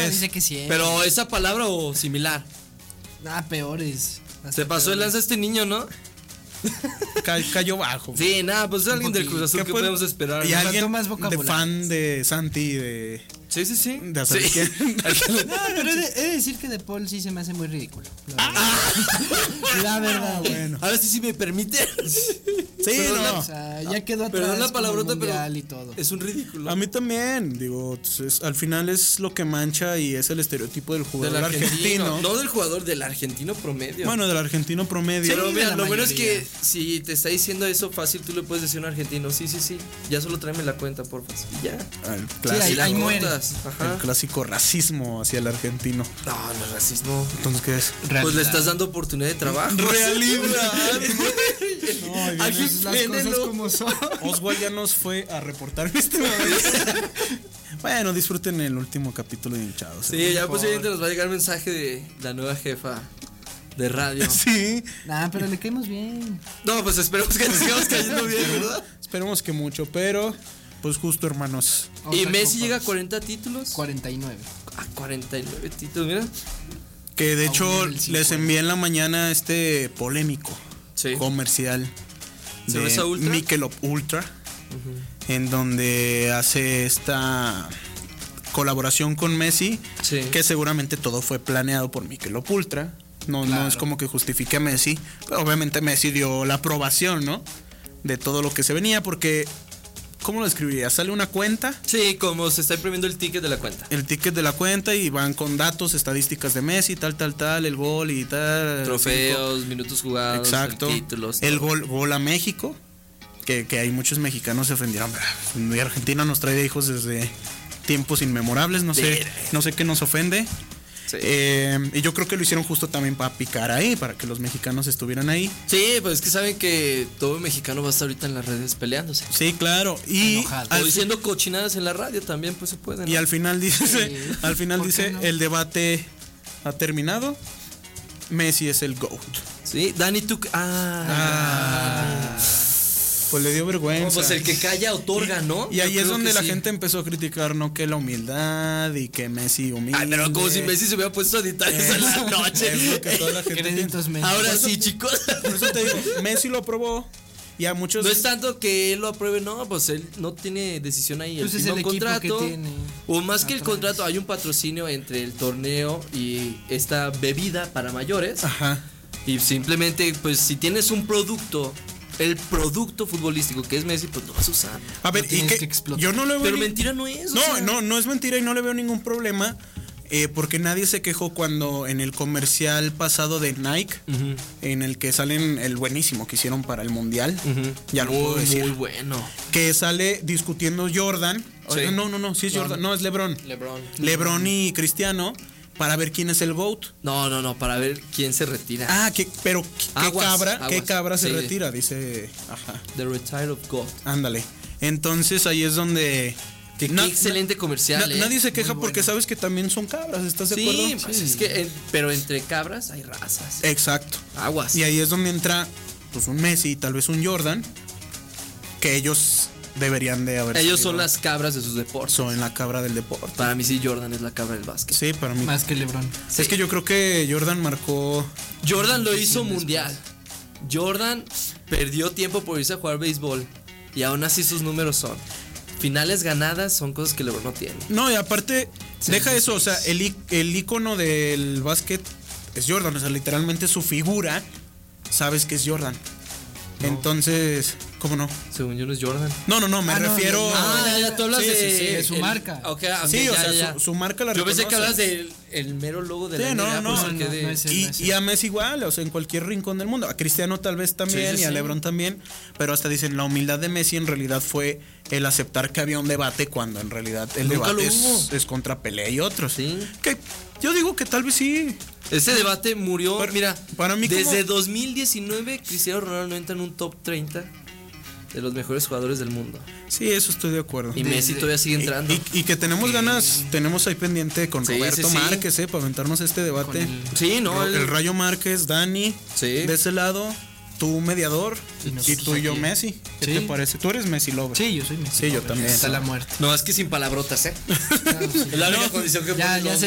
10. dice que 100. Pero esa palabra o similar. Peores. Se pasó el lanza este niño, ¿no? Cayó bajo. Sí, nada, pues alguien del Cruz Azul, ¿Qué ¿qué fue? podemos esperar? Y ¿No? alguien más de vocabulario. fan de Santi, de Sí. de hacer Sí. quién. No, pero he de decir que De Paul sí se me hace muy ridículo. La verdad. Bueno. Ahora sí me permite. Sí, O no. sea, ya quedó atrás. Perdón la como palabrota, el pero mundial y todo. es un ridículo. A mí también, digo, al final es lo que mancha y es el estereotipo del jugador Del argentino. No del jugador, del argentino promedio. Bueno, del argentino promedio. Pero mira, la lo bueno es mayoría. que si te está diciendo eso fácil, tú le puedes decir a un argentino, sí, ya solo tráeme la cuenta, porfa. Y ya. El Sí, clásico, ahí muere. cortas. Ajá. el clásico racismo hacia el argentino. No es racismo. Entonces, ¿qué es? Pues le estás dando oportunidad de trabajo. Realidad. No, Alguien Las cosas véndelo. como son. Oswald ya nos fue a reportar en este momento. Bueno, disfruten el último capítulo de Hinchados. Sí, ya posiblemente nos va a llegar mensaje de la nueva jefa de radio. Sí. Nah, pero le caemos bien. No, pues esperemos que nos sigamos cayendo bien, ¿verdad? Esperemos que mucho, pero pues justo, hermanos. Y Otra Messi copa. llega a 40 títulos. 49. A 49 títulos, mira. Que de hecho Aún el 50. les envié en la mañana este polémico Sí. comercial ¿Cerveza de Ultra? Michelob Ultra, en donde hace esta colaboración con Messi, Sí. que seguramente todo fue planeado por Michelob Ultra. No es como que justifique a Messi, pero obviamente Messi dio la aprobación, ¿no? De todo lo que se venía, porque ¿cómo lo escribiría? Sale una cuenta, Sí, como se está imprimiendo el ticket de la cuenta. el ticket de la cuenta y van con datos, estadísticas de Messi, tal, el gol y tal. Trofeos, minutos jugados, Exacto. títulos. El todo. gol a México, que hay muchos mexicanos se ofendieron. Y Argentina nos trae de hijos desde tiempos inmemorables, no sé qué nos ofende. Sí. Y yo creo que lo hicieron justo también para picar ahí, para que los mexicanos estuvieran ahí. Sí, pues es que saben que todo mexicano va a estar ahorita en las redes peleándose. Sí, claro. Y Enojado. O diciendo cochinadas en la radio también, pues se puede, ¿no? y al final dice, Sí. al final ¿Por qué dice, no? el debate ha terminado. Messi es el GOAT. Sí, Dani, tú. Pues le dio vergüenza. Pues el que calla otorga, ¿no? Y ahí Yo es creo donde que la sí. gente empezó a criticar, ¿no? Que la humildad y que Messi humilde. Ay, pero como si Messi se hubiera puesto a editar eso en la noche. Es lo que toda la gente Créditos Messi. Ahora Por eso- sí, chicos. Por eso te digo, Messi lo aprobó y a muchos... No es tanto que él lo apruebe, no, pues él no tiene decisión ahí. Pues Él es firmó el un equipo contrato. que tiene O más que el atrás. contrato, hay un patrocinio entre el torneo y esta bebida para mayores. Ajá. Y simplemente, pues si tienes un producto, el producto futbolístico que es Messi, pues lo vas a usar. A ver, Lo y tienes que que explotar. yo no le veo... Pero ni- mentira no es. o sea. No es mentira y no le veo ningún problema. Porque nadie se quejó cuando en el comercial pasado de Nike, Ujú, en el que salen el buenísimo que hicieron para el mundial, ujú. ya lo puedo decir, Muy bueno. que sale discutiendo Jordan. Sí. No, sí es Jordan, no es LeBron. LeBron. LeBron y Cristiano para ver quién es el GOAT. No, para ver quién se retira. Pero qué Aguas, qué aguas. cabra se Sí. retira, dice. Ajá. The Retire of God. Ándale. Entonces ahí es donde Qué excelente comercial, nadie se queja Muy porque bueno. sabes que también son cabras, ¿estás de Sí, acuerdo? pues es que, pero entre cabras hay razas. Exacto. Aguas. Y ahí es donde entra pues un Messi, tal vez un Jordan, que ellos deberían de haber Ellos salido. son las cabras de sus deportes. Son la cabra del deporte. Para mí sí, Jordan es la cabra del básquet. Sí, para mí. Más que LeBron. Sí. Es que yo creo que Jordan marcó. Jordan lo hizo mundial. Jordan perdió tiempo por irse a jugar béisbol. Y aún así sus números son. Finales ganadas son cosas que LeBron no tiene. No, y aparte, deja eso, o sea, el ícono del básquet es Jordan, o sea, literalmente su figura, sabes que es Jordan. Entonces, ¿cómo no? Según yo no es Jordan. No, me Ah, no, refiero. Ya tú hablas Sí, de, sí, sí, de su marca. Ok, Sí, o ya, sea, ya. Su marca la Yo pensé que reconoce. hablas del el mero logo de Sí, la no, NBA, no, por eso no, quedé- no es- Y a Messi igual, o sea, en cualquier rincón del mundo. A Cristiano tal vez también Sí, sí, y a sí. LeBron también. Pero hasta dicen, la humildad de Messi en realidad fue el aceptar que había un debate cuando en realidad el Nunca debate lo hubo. es contra Pelé y otros. Sí. Que yo digo que tal vez sí. Ese debate murió, mira, para mí desde como- 2019 Cristiano Ronaldo entra en un top 30 de los mejores jugadores del mundo. Sí, eso estoy de acuerdo. Y Messi todavía sigue entrando. Y que tenemos ganas, tenemos ahí pendiente con Sí, Roberto sí, sí. Márquez, para aventarnos este debate. Sí, no, El Rayo Márquez, Dani, Sí. de ese lado, tú mediador y nosotros tú y yo aquí. Messi. ¿Qué Sí. te parece? Tú eres Messi lover. Sí, yo soy Messi. Sí, yo también. Hasta la muerte. No, es que sin palabrotas, ¿eh? Claro, sí. Es la única condición que Ya ponemos.